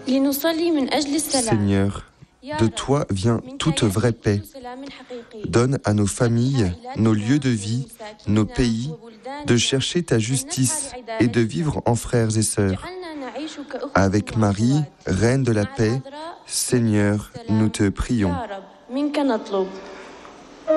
Seigneur, de toi vient toute vraie paix. Donne à nos familles, nos lieux de vie, nos pays, de chercher ta justice et de vivre en frères et sœurs. Avec Marie, Reine de la paix, Seigneur, nous te prions.